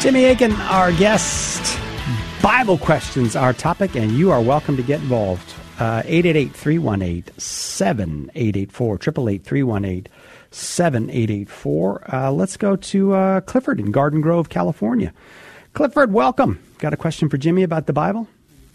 Jimmy Akin, our guest. Bible questions, our topic, and you are welcome to get involved. 888-318-7884, 888-318-7884. Let's go to Clifford in Garden Grove, California. Clifford, welcome. Got a question for Jimmy about the Bible?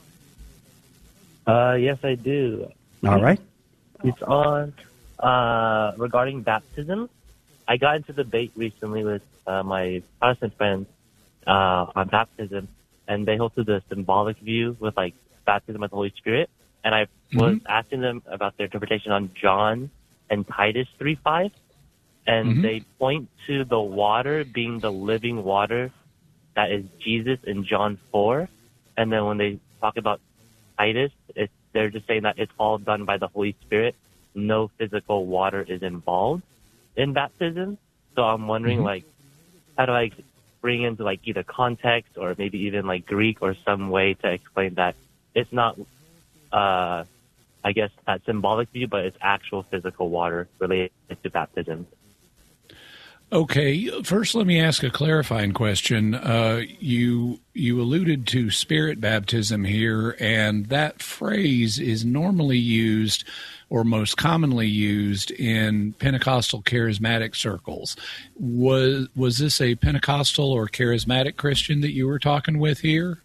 Yes, I do. All right. It's on regarding baptism. I got into debate recently with my Protestant friends on baptism, and they hold to the symbolic view with like baptism of the Holy Spirit. And I was asking them about their interpretation on John and Titus 3:5, and they point to the water being the living water that is Jesus in John 4. And then when they talk about Titus, they're just saying that it's all done by the Holy Spirit. No physical water is involved in baptism. So I'm wondering, like, how do I bring into, like, either context or maybe even, like, Greek or some way to explain that it's not, I guess, that symbolic view, but it's actual physical water related to baptism. Okay, first let me ask a clarifying question. You alluded to spirit baptism here, and that phrase is normally used or most commonly used in Pentecostal charismatic circles. Was this a Pentecostal or charismatic Christian that you were talking with here?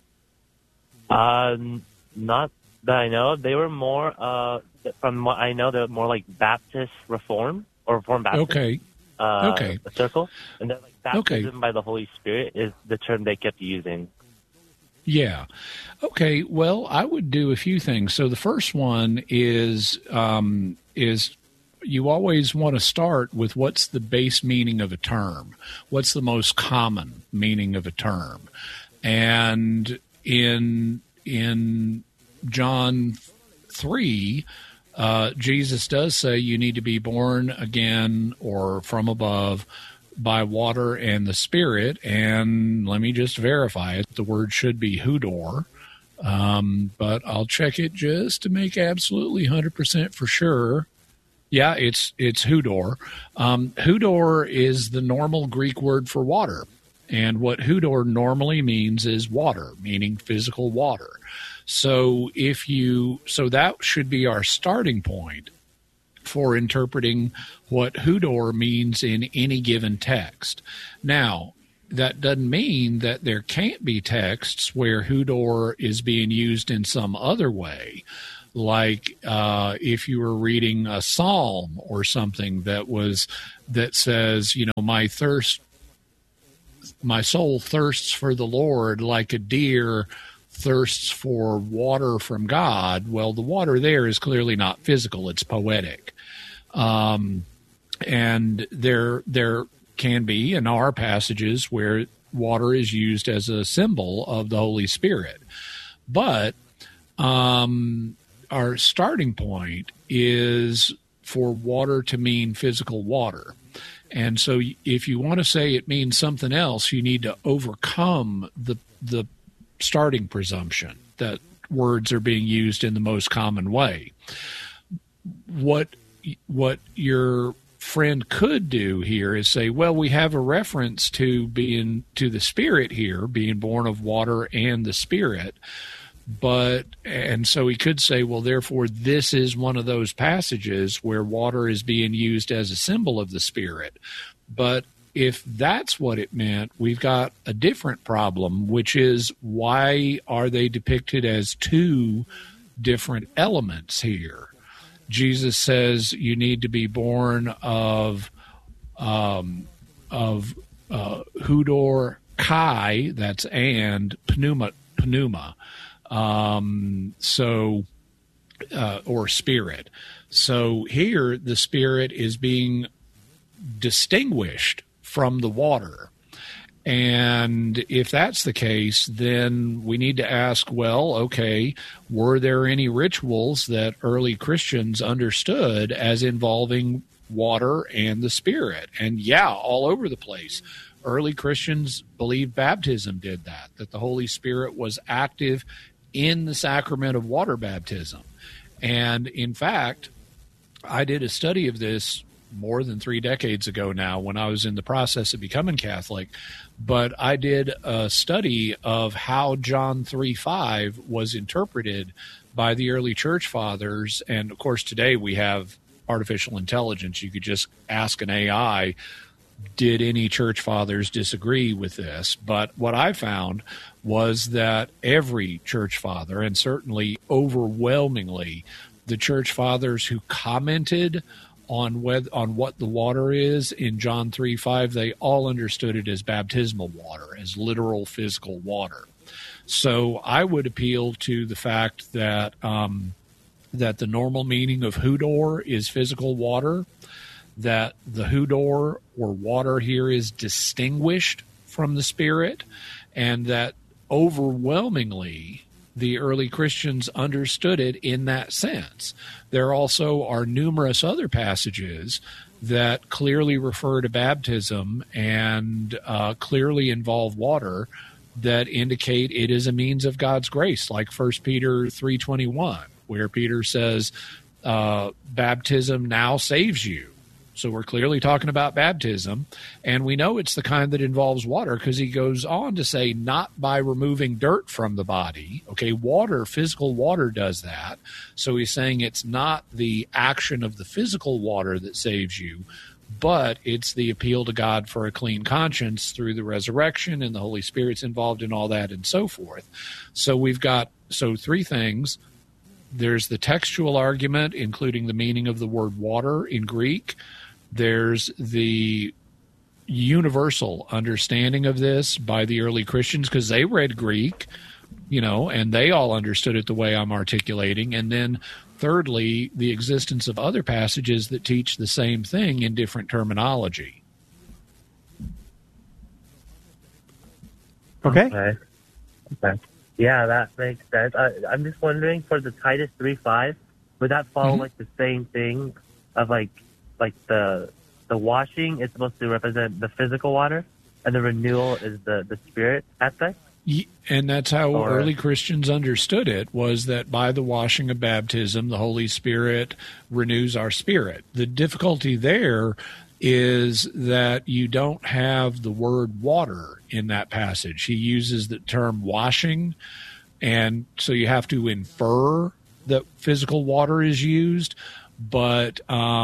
Not that I know. They were more, from what I know, they're more like Baptist Reform or Reformed Baptist. Okay. A circle, and then like baptism by the Holy Spirit is the term they kept using. Yeah. Okay. Well, I would do a few things. So the first one is you always want to start with what's the base meaning of a term. What's the most common meaning of a term? And in John 3. Jesus does say you need to be born again or from above by water and the Spirit. And let me just verify it. The word should be hudor, but I'll check it just to make absolutely 100% for sure. Yeah, it's hudor. Hudor is the normal Greek word for water. And what hudor normally means is water, meaning physical water. So that should be our starting point for interpreting what hudor means in any given text. Now, that doesn't mean that there can't be texts where hudor is being used in some other way. Like if you were reading a psalm or something that says, my soul thirsts for the Lord like a deer thirsts for water from God. Well, the water there is clearly not physical; it's poetic, and there can be and are passages where water is used as a symbol of the Holy Spirit. But our starting point is for water to mean physical water. And so if you want to say it means something else, you need to overcome the starting presumption that words are being used in the most common way. What your friend could do here is say, well, we have a reference to the Spirit here, being born of water and the Spirit. And so he could say, well, therefore, this is one of those passages where water is being used as a symbol of the Spirit. But if that's what it meant, we've got a different problem, which is why are they depicted as two different elements here? Jesus says you need to be born of hudor kai, that's and pneuma. Or spirit. So here the Spirit is being distinguished from the water. And if that's the case, then we need to ask, well, okay, were there any rituals that early Christians understood as involving water and the Spirit? And yeah, all over the place. Early Christians believed baptism did that the Holy Spirit was active in the sacrament of water baptism. And in fact, I did a study of this more than 3 decades ago now when I was in the process of becoming Catholic, but I did a study of how John 3:5 was interpreted by the early church fathers. And of course, today we have artificial intelligence. You could just ask an AI, did any church fathers disagree with this? But what I found was that every church father, and certainly overwhelmingly the church fathers who commented on what the water is in John 3:5, they all understood it as baptismal water, as literal physical water. So I would appeal to the fact that that the normal meaning of hudor is physical water, that the hudor or water here is distinguished from the Spirit, and that overwhelmingly the early Christians understood it in that sense. There also are numerous other passages that clearly refer to baptism and clearly involve water that indicate it is a means of God's grace, like 1 Peter 3:21, where Peter says, baptism now saves you. So we're clearly talking about baptism, and we know it's the kind that involves water because he goes on to say, not by removing dirt from the body. Okay, water, physical water does that. So he's saying it's not the action of the physical water that saves you, but it's the appeal to God for a clean conscience through the resurrection, and the Holy Spirit's involved in all that and so forth. So we've got, 3 things. There's the textual argument, including the meaning of the word water in Greek. There's the universal understanding of this by the early Christians because they read Greek, and they all understood it the way I'm articulating. And then thirdly, the existence of other passages that teach the same thing in different terminology. Okay. Yeah, that makes sense. I'm just wondering, for the Titus 3:5, would that follow like the same thing of like the washing is supposed to represent the physical water, and the renewal is the spirit aspect? And that's how early Christians understood it, was that by the washing of baptism, the Holy Spirit renews our spirit. The difficulty there is that you don't have the word water in that passage. He uses the term washing, and so you have to infer that physical water is used, but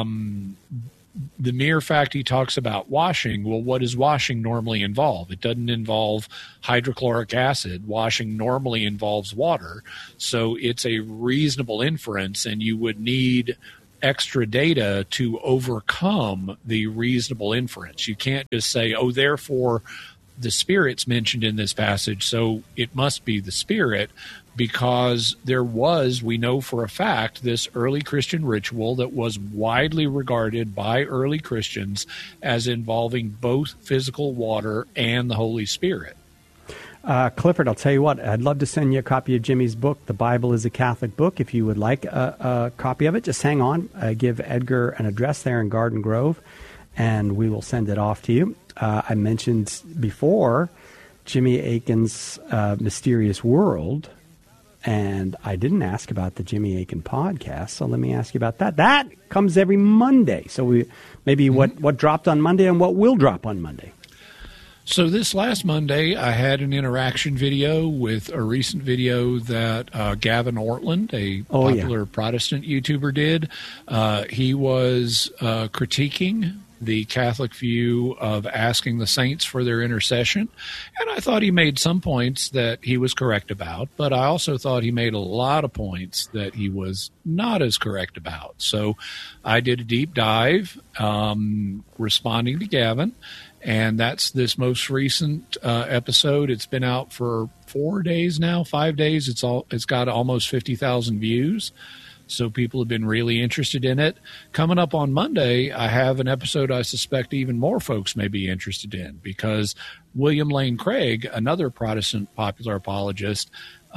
the mere fact he talks about washing, well, what does washing normally involve? It doesn't involve hydrochloric acid. Washing normally involves water. So it's a reasonable inference, and you would need extra data to overcome the reasonable inference. You can't just say, oh, therefore the Spirit's mentioned in this passage, so it must be the Spirit, because there was, we know for a fact, this early Christian ritual that was widely regarded by early Christians as involving both physical water and the Holy Spirit. Clifford, I'll tell you what, I'd love to send you a copy of Jimmy's book, The Bible is a Catholic Book. If you would like a copy of it, just hang on. Give Edgar an address there in Garden Grove, and we will send it off to you. I mentioned before Jimmy Akin's Mysterious World, and I didn't ask about the Jimmy Akin podcast, so let me ask you about that. That comes every Monday. So what dropped on Monday and what will drop on Monday. So this last Monday, I had an interaction video with a recent video that Gavin Ortland, a popular Protestant YouTuber, did. He was critiquing the Catholic view of asking the saints for their intercession. And I thought he made some points that he was correct about, but I also thought he made a lot of points that he was not as correct about. So I did a deep dive responding to Gavin, and that's this most recent episode. It's been out for 4 days now, 5 days. It's got almost 50,000 views. So people have been really interested in it. Coming up on Monday, I have an episode I suspect even more folks may be interested in, because William Lane Craig, another Protestant popular apologist,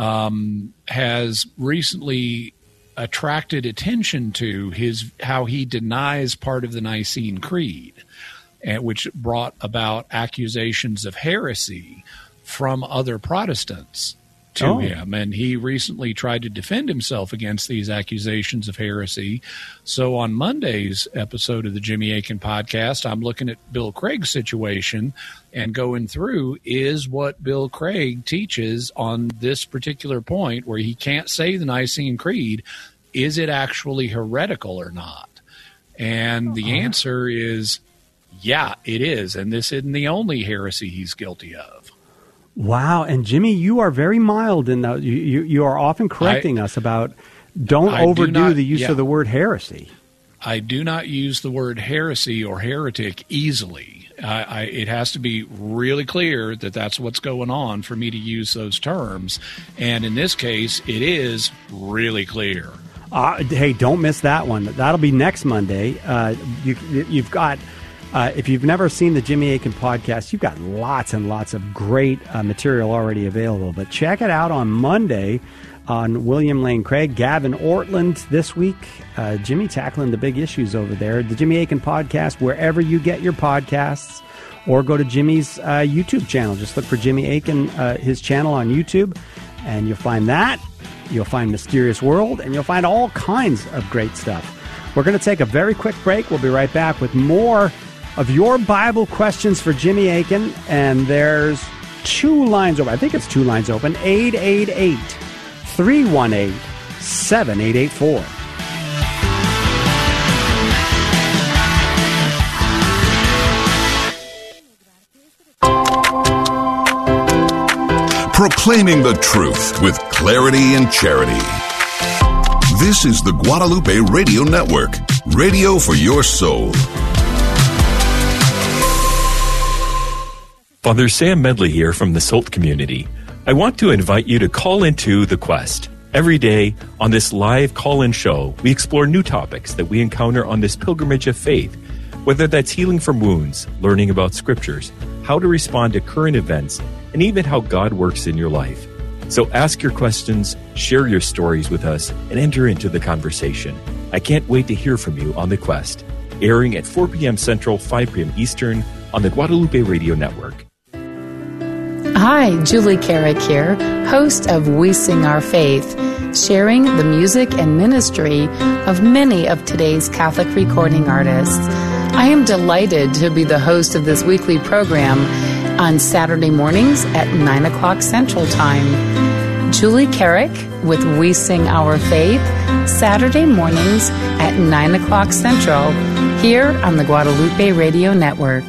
has recently attracted attention to how he denies part of the Nicene Creed, which brought about accusations of heresy from other Protestants. to him, and he recently tried to defend himself against these accusations of heresy. So on Monday's episode of the Jimmy Akin podcast, I'm looking at Bill Craig's situation and going through is what Bill Craig teaches on this particular point where he can't say the Nicene Creed. Is it actually heretical or not? And the answer is, yeah, it is. And this isn't the only heresy he's guilty of. Wow. And Jimmy, you are very mild in that. You are often correcting us about don't overdo the use of the word heresy. I do not use the word heresy or heretic easily. It has to be really clear that that's what's going on for me to use those terms. And in this case, it is really clear. Hey, don't miss that one. That'll be next Monday. You've got... if you've never seen the Jimmy Akin podcast, you've got lots and lots of great material already available. But check it out on Monday on William Lane Craig, Gavin Ortland this week. Jimmy tackling the big issues over there. The Jimmy Akin podcast, wherever you get your podcasts, or go to Jimmy's YouTube channel. Just look for Jimmy Akin, his channel on YouTube, and you'll find that. You'll find Mysterious World, and you'll find all kinds of great stuff. We're going to take a very quick break. We'll be right back with more of your Bible questions for Jimmy Akin, and there's 2 lines open. I think it's 2 lines open. 888-318-7884. Proclaiming the truth with clarity and charity. This is the Guadalupe Radio Network, radio for your soul. Father Sam Medley here from the SOLT community. I want to invite you to call into The Quest. Every day on this live call-in show, we explore new topics that we encounter on this pilgrimage of faith, whether that's healing from wounds, learning about scriptures, how to respond to current events, and even how God works in your life. So ask your questions, share your stories with us, and enter into the conversation. I can't wait to hear from you on The Quest, airing at 4 p.m. Central, 5 p.m. Eastern on the Guadalupe Radio Network. Hi, Julie Carrick here, host of We Sing Our Faith, sharing the music and ministry of many of today's Catholic recording artists. I am delighted to be the host of this weekly program on Saturday mornings at 9 o'clock Central Time. Julie Carrick with We Sing Our Faith, Saturday mornings at 9 o'clock Central, here on the Guadalupe Radio Network.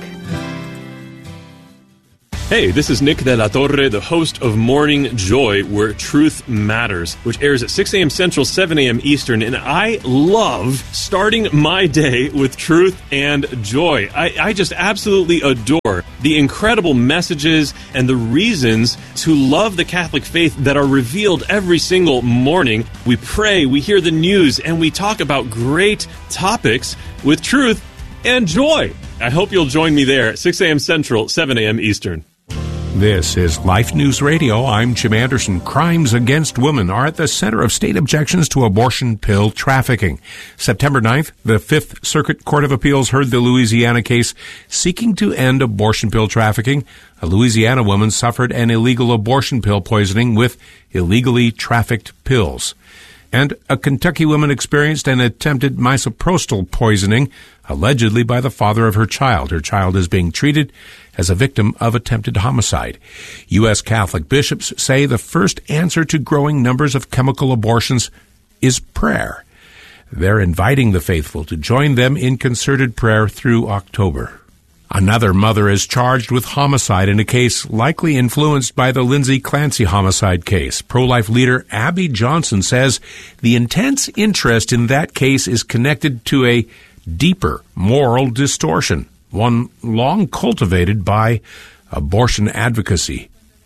Hey, this is Nick de la Torre, the host of Morning Joy, where truth matters, which airs at 6 a.m. Central, 7 a.m. Eastern, and I love starting my day with truth and joy. I just absolutely adore the incredible messages and the reasons to love the Catholic faith that are revealed every single morning. We pray, we hear the news, and we talk about great topics with truth and joy. I hope you'll join me there at 6 a.m. Central, 7 a.m. Eastern. This is Life News Radio. I'm Jim Anderson. Crimes against women are at the center of state objections to abortion pill trafficking. September 9th, the Fifth Circuit Court of Appeals heard the Louisiana case seeking to end abortion pill trafficking. A Louisiana woman suffered an illegal abortion pill poisoning with illegally trafficked pills. And a Kentucky woman experienced an attempted misoprostol poisoning, allegedly by the father of her child. Her child is being treated as a victim of attempted homicide. U.S. Catholic bishops say the first answer to growing numbers of chemical abortions is prayer. They're inviting the faithful to join them in concerted prayer through October. Another mother is charged with homicide in a case likely influenced by the Lindsay Clancy homicide case. Pro-life leader Abby Johnson says the intense interest in that case is connected to a deeper moral distortion, one long cultivated by abortion advocacy.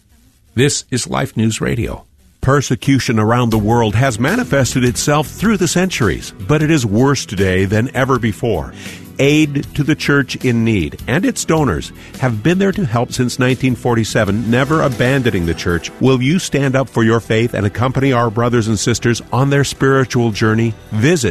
This is Life News Radio. Persecution around the world has manifested itself through the centuries, but it is worse today than ever before. Aid to the Church in Need and its donors have been there to help since 1947, never abandoning the Church. Will you stand up for your faith and accompany our brothers and sisters on their spiritual journey? Visit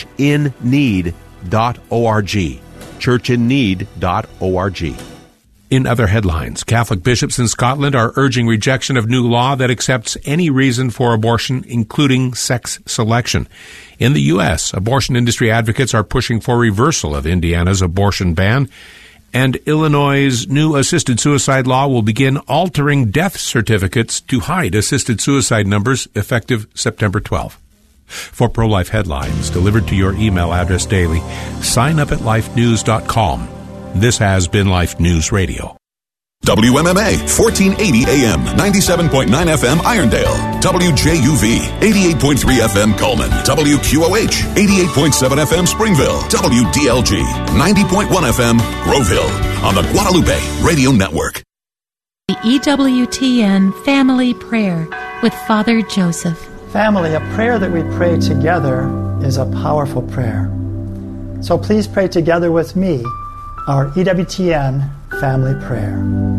churchinneed.org. churchinneed.org. In other headlines, Catholic bishops in Scotland are urging rejection of new law that accepts any reason for abortion, including sex selection. In the U.S., abortion industry advocates are pushing for reversal of Indiana's abortion ban. And Illinois' new assisted suicide law will begin altering death certificates to hide assisted suicide numbers effective September 12. For pro-life headlines delivered to your email address daily, sign up at lifenews.com. This has been Life News Radio. WMMA, 1480 AM, 97.9 FM Irondale. WJUV, 88.3 FM Coleman. WQOH, 88.7 FM Springville. WDLG, 90.1 FM Groveville. On the Guadalupe Radio Network. The EWTN Family Prayer with Father Joseph. Family, a prayer that we pray together is a powerful prayer. So please pray together with me our EWTN Family Prayer.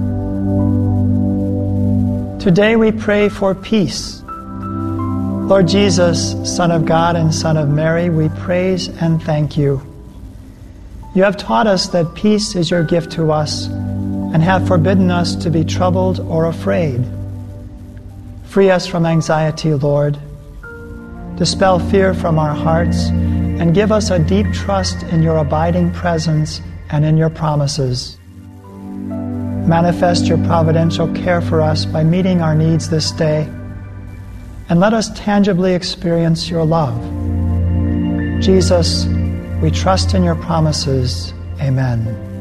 Today we pray for peace. Lord Jesus, Son of God and Son of Mary, we praise and thank you. You have taught us that peace is your gift to us and have forbidden us to be troubled or afraid. Free us from anxiety, Lord. Dispel fear from our hearts and give us a deep trust in your abiding presence and in your promises. Manifest your providential care for us by meeting our needs this day, and let us tangibly experience your love. Jesus, we trust in your promises. Amen.